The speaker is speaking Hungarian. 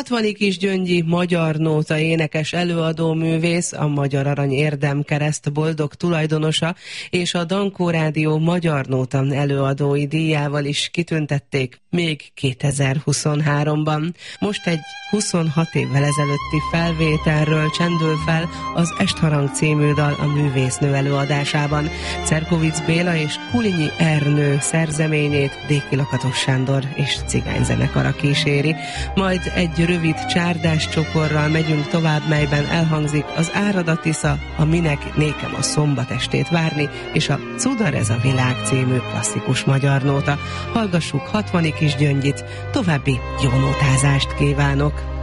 60. Kisgyöngyi magyar nóta énekes előadó művész, a Magyar Arany Érdemkereszt boldog tulajdonosa, és a Dankó Rádió Magyar Nóta előadói díjával is kitüntették még 2023-ban. Most egy 26 évvel ezelőtti felvételről csendül fel az Estharang című dal a művésznő előadásában. Cerkovics Béla és Kulinyi Ernő szerzeményét Déki Lakatos Sándor és cigányzenekara kíséri. Majd egy rövid csárdás csokorral megyünk tovább, melyben elhangzik az Árad a Tisza, a Minek nékem a szombatestét várni, és a Cudar ez a világ című klasszikus magyar nóta. Hallgassuk 60. Kisgyöngyit, további jó nótázást kívánok!